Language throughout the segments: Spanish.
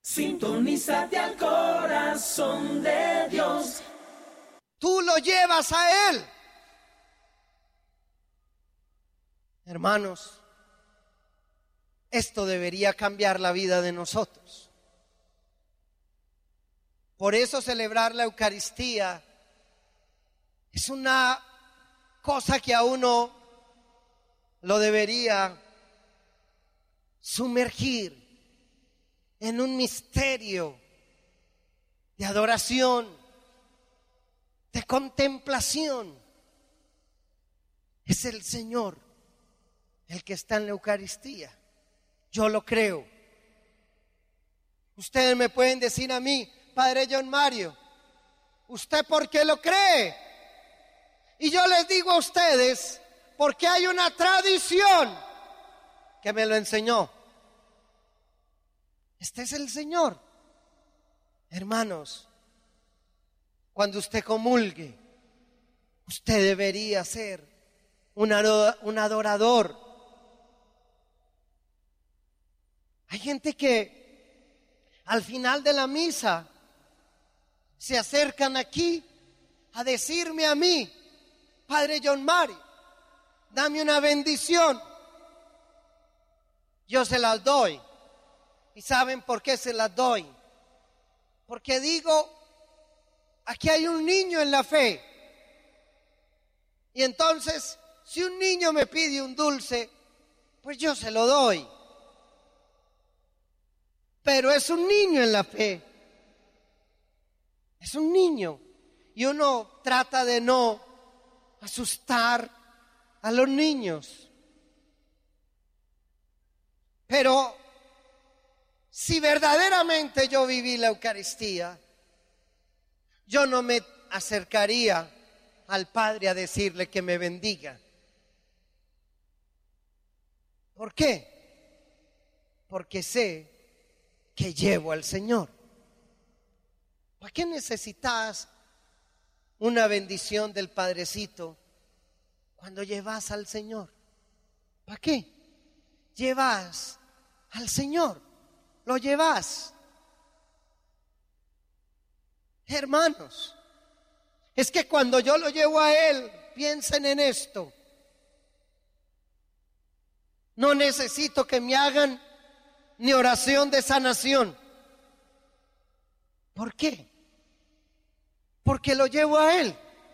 Sintonízate al corazón de Dios. Tú lo llevas a Él. Hermanos, esto debería cambiar la vida de nosotros. Por eso celebrar la Eucaristía es una cosa que a uno lo debería sumergir en un misterio de adoración, de contemplación. Es el Señor el que está en la Eucaristía. Yo lo creo. Ustedes me pueden decir a mí, Padre John Mario, ¿usted por qué lo cree? Y yo les digo a ustedes, porque hay una tradición que me lo enseñó. Este es el Señor. Hermanos, cuando usted comulgue, usted debería ser un adorador. Hay gente que al final de la misa se acercan aquí a decirme a mí, Padre John Mario, dame una bendición. Yo se las doy. ¿Y saben por qué se las doy? Porque digo, aquí hay un niño en la fe. Y entonces, si un niño me pide un dulce, pues yo se lo doy. Pero es un niño en la fe. Es un niño. Y uno trata de no asustar a los niños. Pero si verdaderamente yo viví la Eucaristía, yo no me acercaría al Padre a decirle que me bendiga. ¿Por qué? Porque sé que llevo al Señor. ¿Para qué necesitas una bendición del Padrecito cuando llevas al Señor? ¿Para qué? Llevas al Señor, lo llevas. Hermanos, es que cuando yo lo llevo a Él, piensen en esto. No necesito que me hagan ni oración de sanación. ¿Por qué? Porque lo llevo a Él.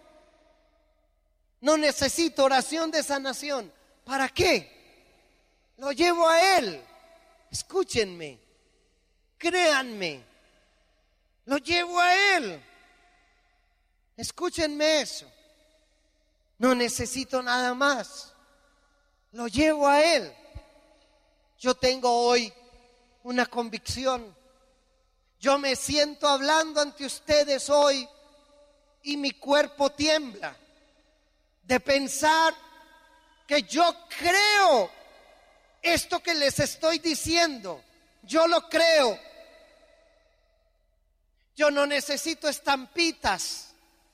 No necesito oración de sanación. ¿Para qué? Lo llevo a Él. Escúchenme, créanme, lo llevo a Él. Escúchenme eso. No necesito nada más. Lo llevo a Él. Yo tengo hoy una convicción. Yo me siento hablando ante ustedes hoy y mi cuerpo tiembla de pensar que yo creo esto que les estoy diciendo. Yo lo creo. Yo no necesito estampitas.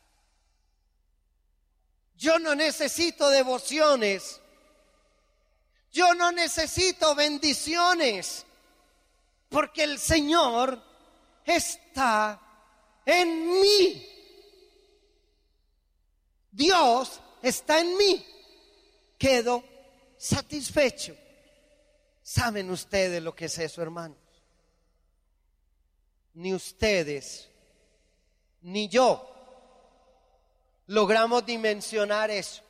Yo no necesito devociones. Yo no necesito bendiciones. Porque el Señor está en mí. Dios está en mí. Quedo satisfecho. ¿Saben ustedes lo que es eso, hermanos? Ni ustedes, ni yo logramos dimensionar eso.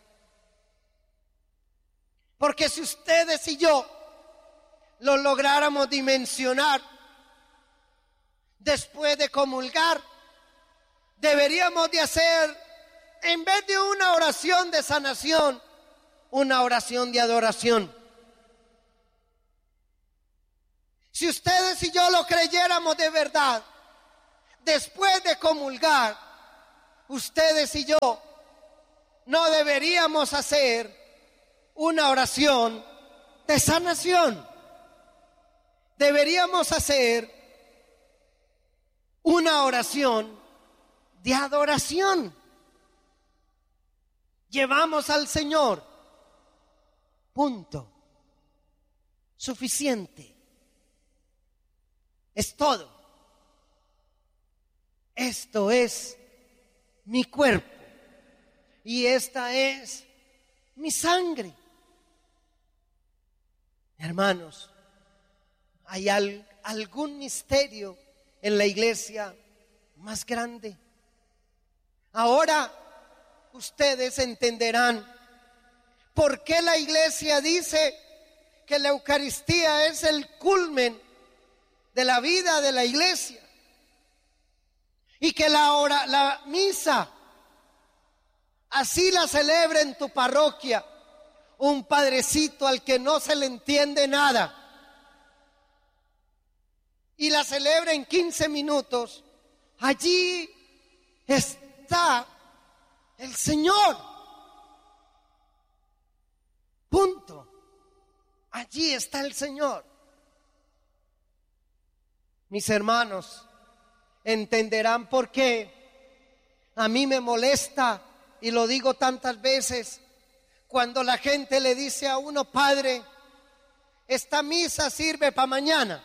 Porque si ustedes y yo lo lográramos dimensionar, después de comulgar, deberíamos de hacer, en vez de una oración de sanación, una oración de adoración. Si ustedes y yo lo creyéramos de verdad, después de comulgar, ustedes y yo no deberíamos hacer una oración de sanación. Deberíamos hacer una oración de adoración. Llevamos al Señor. Punto. Suficiente. Es todo. esto es mi cuerpo y esta es mi sangre. Hermanos, ¿hay algún misterio en la iglesia más grande? Ahora ustedes entenderán por qué la iglesia dice que la Eucaristía es el culmen de la vida de la iglesia y que la misa, así la celebra en tu parroquia un padrecito al que no se le entiende nada y la celebra en 15 minutos, allí está el Señor. Punto. Allí está el Señor. Mis hermanos entenderán por qué a mí me molesta, y lo digo tantas veces, cuando la gente le dice a uno: padre, esta misa sirve para mañana.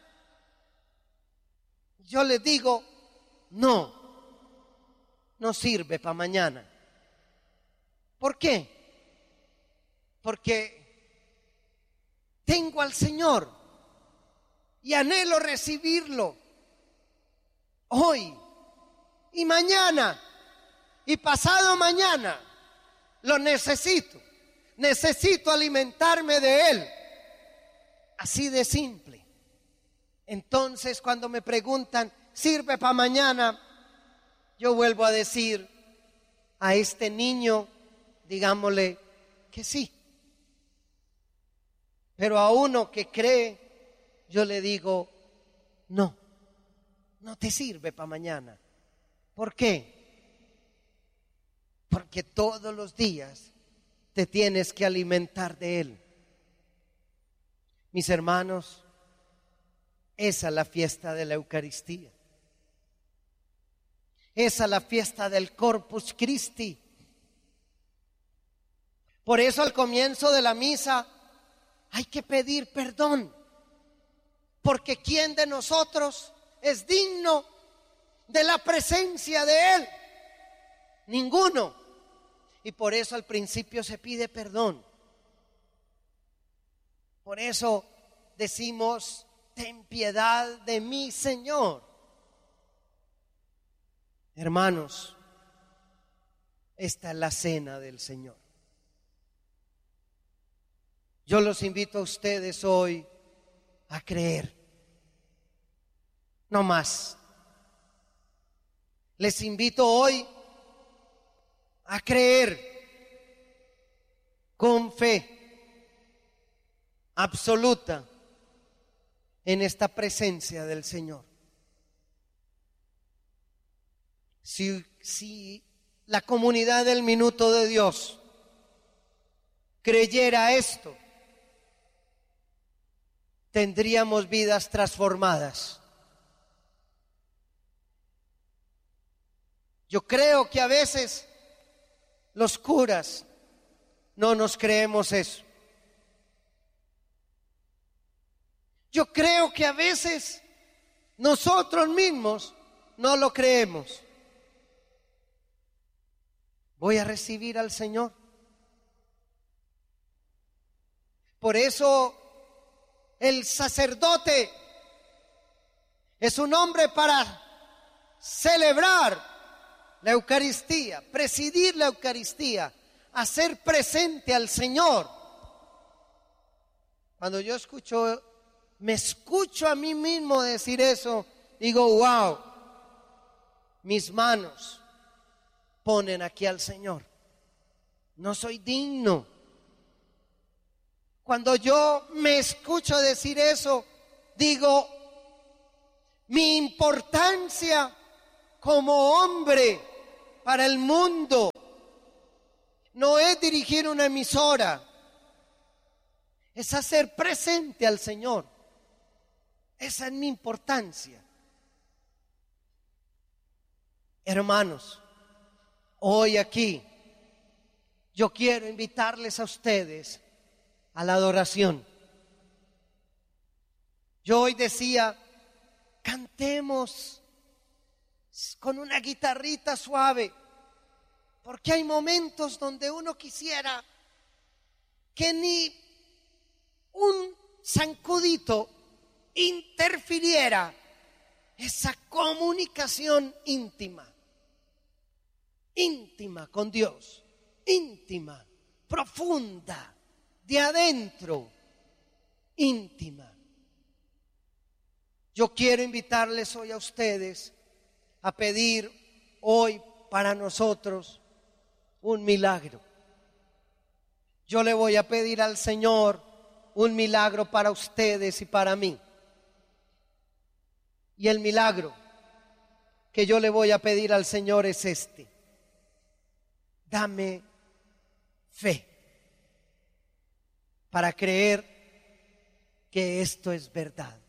Yo les digo: no sirve para mañana. ¿Por qué? Porque tengo al Señor y anhelo recibirlo hoy y mañana y pasado mañana. Lo necesito alimentarme de Él, así de simple. Entonces, cuando me preguntan: ¿sirve para mañana?, yo vuelvo a decir a este niño, digámosle que sí. Pero a uno que cree, yo le digo: no te sirve para mañana. ¿Por qué? Porque todos los días te tienes que alimentar de Él. Mis hermanos, esa es la fiesta de la Eucaristía. Esa es la fiesta del Corpus Christi. Por eso al comienzo de la misa hay que pedir perdón, porque ¿quién de nosotros es digno de la presencia de Él? Ninguno. Y por eso al principio se pide perdón. Por eso decimos: ten piedad de mí, Señor. Hermanos, esta es la cena del Señor. Yo los invito a ustedes hoy a creer, no más. Les invito hoy a creer con fe absoluta en esta presencia del Señor. Si la comunidad del Minuto de Dios creyera esto, tendríamos vidas transformadas. Yo creo que a veces los curas no nos creemos eso. Yo creo que a veces nosotros mismos no lo creemos. Voy a recibir al Señor. Por eso el sacerdote es un hombre para celebrar la Eucaristía, presidir la Eucaristía, hacer presente al Señor. Cuando yo me escucho a mí mismo decir eso, digo: wow, mis manos ponen aquí al Señor. No soy digno. Cuando yo me escucho decir eso, digo: mi importancia como hombre para el mundo no es dirigir una emisora, es hacer presente al Señor. Esa es mi importancia. Hermanos, hoy aquí yo quiero invitarles a ustedes a la adoración. Yo hoy decía: cantemos con una guitarrita suave, porque hay momentos donde uno quisiera que ni un zancudito interfiriera esa comunicación íntima con Dios, íntima, profunda, de adentro, íntima. Yo quiero invitarles hoy a ustedes a pedir hoy para nosotros un milagro. Yo le voy a pedir al Señor un milagro para ustedes y para mí. Y el milagro que yo le voy a pedir al Señor es este: dame fe para creer que esto es verdad.